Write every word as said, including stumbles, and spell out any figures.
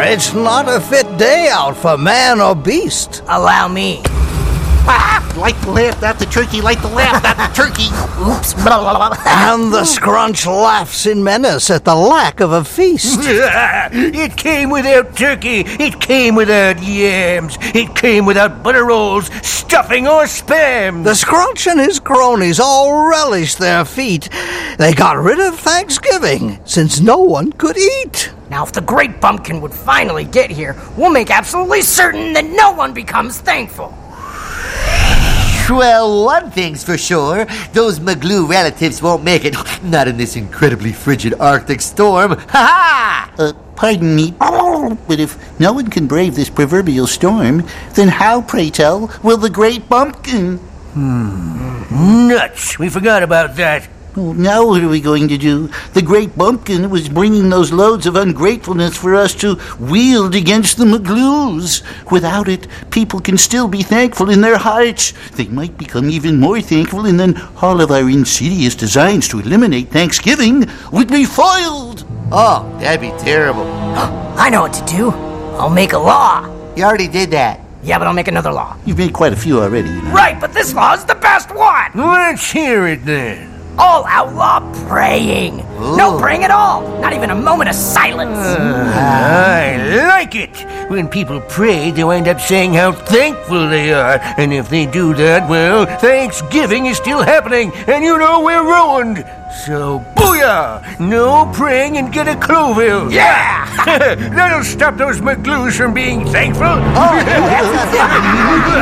It's not a fit day out for man or beast. Allow me. Ah, light the lamp, not the turkey. Light the lamp, not the turkey. Oops. Blah, blah, blah. And the scrunch laughs in menace at the lack of a feast. It came without turkey. It came without yams. It came without butter rolls, stuffing, or spam. The scrunch and his cronies all relished their feat. They got rid of Thanksgiving, since no one could eat. Now, if the Great Bumpkin would finally get here, we'll make absolutely certain that no one becomes thankful. Well, one thing's for sure. Those Magloo relatives won't make it. Not in this incredibly frigid Arctic storm. Ha-ha! Uh, pardon me, but if no one can brave this proverbial storm, then how, pray tell, will the Great Bumpkin? Hmm. Nuts. We forgot about that. Well, now what are we going to do? The Great Bumpkin was bringing those loads of ungratefulness for us to wield against the Magloos. Without it, people can still be thankful in their hearts. They might become even more thankful, and then all of our insidious designs to eliminate Thanksgiving would be foiled. Oh, that'd be terrible. I know what to do. I'll make a law. You already did that. Yeah, but I'll make another law. You've made quite a few already, you know. Right, but this law is the best one. Let's hear it then. All outlaw praying. No praying at all. Not even a moment of silence. I like it. When people pray, they wind up saying how thankful they are. And if they do that, well, Thanksgiving is still happening, and you know we're ruined. So, booyah! No praying and get a Cloville. Yeah! That'll stop those Magloos from being thankful. Oh, that's not